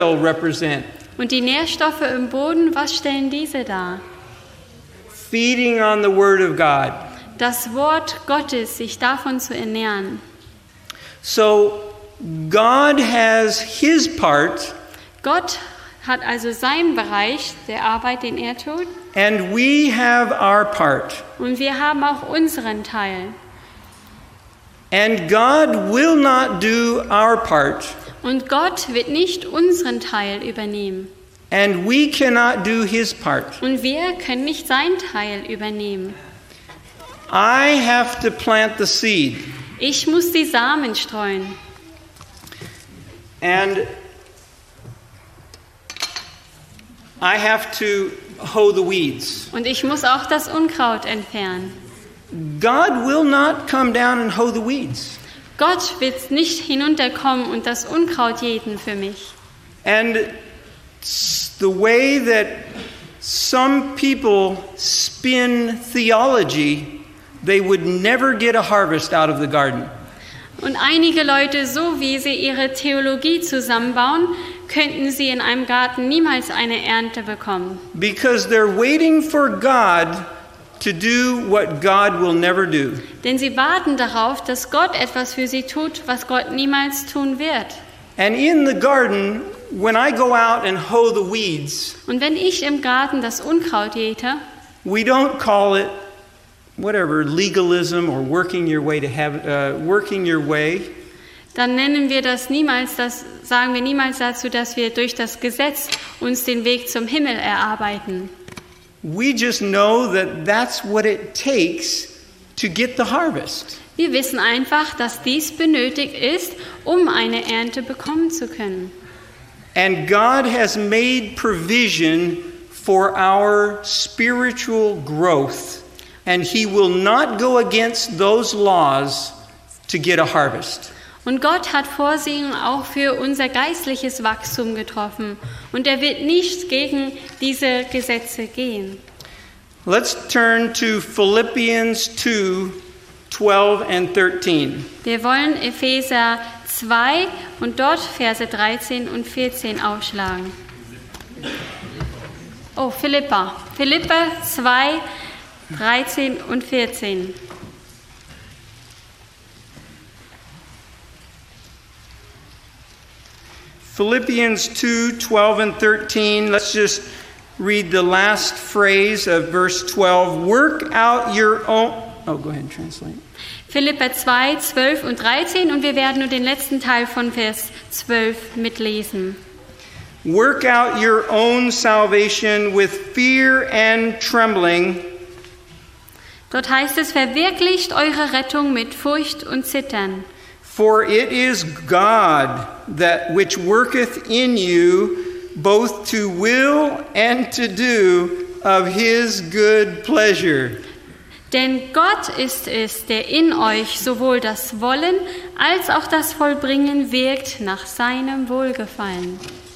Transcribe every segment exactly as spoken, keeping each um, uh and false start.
represent? Und die Nährstoffe im Boden, was stellen diese dar? Feeding on the Word of God. Das Wort Gottes, sich davon zu ernähren. So God has His part. Gott hat also seinen Bereich der Arbeit, den er tut. And we have our part. Und wir haben auch unseren Teil. And God will not do our part. Und Gott wird nicht unseren Teil übernehmen. And we cannot do His part. Und wir können nicht seinen Teil übernehmen. I have to plant the seed. Ich muss die Samen streuen. And I have to hoe the weeds. Und ich muss auch das Unkraut entfernen. God will not come down and hoe the weeds. Gott wird nicht hinunterkommen und das Unkraut jäten für mich. And the way that some people spin theology, they would never get a harvest out of the garden. Und einige Leute, so wie sie ihre Theologie zusammenbauen, könnten sie in einem Garten niemals eine Ernte bekommen. Because they're waiting for God to do what God will never do. Denn sie warten darauf, dass Gott etwas für sie tut, was Gott niemals tun wird. And in the garden, when I go out and hoe the weeds, Und wenn ich im Garten das Unkraut jäte, we don't call it whatever legalism or working your way to have uh, working your way. dann nennen wir das niemals, das sagen wir niemals dazu, dass wir durch das Gesetz uns den Weg zum Himmel erarbeiten. We just know that that's what it takes to get the harvest. Wir wissen einfach, dass dies benötigt ist, um eine Ernte bekommen zu können. And God has made provision for our spiritual growth, and He will not go against those laws to get a harvest. Und Gott hat Vorsehungen auch für unser geistliches Wachstum getroffen. Und er wird nicht gegen diese Gesetze gehen. Let's turn to Philippians two, twelve and thirteen. Wir wollen Epheser zwei und dort Verse dreizehn und vierzehn aufschlagen. Oh, Philippa. Philippa zwei, dreizehn und vierzehn. Philippians two, twelve and thirteen. Let's just read the last phrase of verse twelve. Work out your own... Oh, go ahead and translate. Philipper zwei, zwölf und dreizehn und wir werden nur den letzten Teil von Vers zwölf mitlesen. Work out your own salvation with fear and trembling. Dort heißt es, verwirklicht eure Rettung mit Furcht und Zittern. For it is God that which worketh in you both to will and to do of His good pleasure. Denn Gott ist es, der in euch sowohl das Wollen als auch das Vollbringen wirkt nach seinem Wohlgefallen.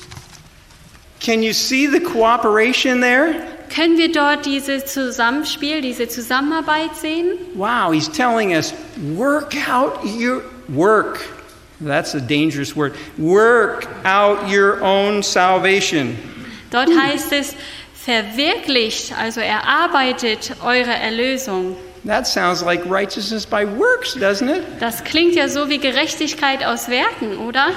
Can you see the cooperation there? Können wir dort dieses Zusammenspiel, diese Zusammenarbeit sehen? Wow, he's telling us, work out your work. That's a dangerous word. Work out your own salvation. Dort heißt es, verwirklicht, also erarbeitet eure Erlösung. That sounds like righteousness by works, doesn't it? Das klingt ja so wie Gerechtigkeit aus Werken, oder?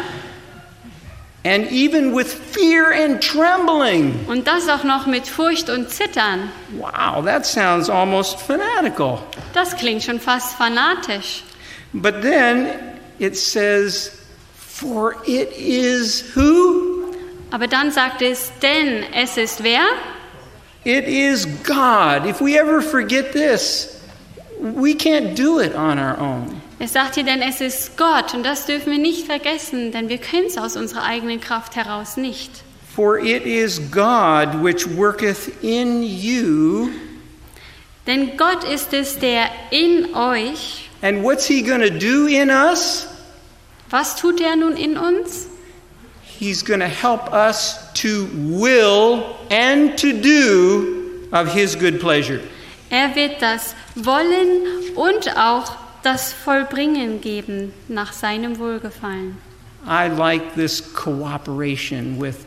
And even with fear and trembling. Und das auch noch mit Furcht und Zittern. Wow, that sounds almost fanatical. Das klingt schon fast fanatisch. But then it says, for it is who? Aber dann sagt es, denn es ist wer? It is God. If we ever forget this, we can't do it on our own. Es sagt hier, denn es ist Gott. Und das dürfen wir nicht vergessen, denn wir können es aus unserer eigenen Kraft heraus nicht. For it is God which worketh in you. Denn Gott ist es, der in euch. And what's He going to do in us? Was tut er nun in uns? He's going to help us to will and to do of His good pleasure. Er wird das Wollen und auch das Vollbringen geben nach seinem Wohlgefallen. I like this cooperation with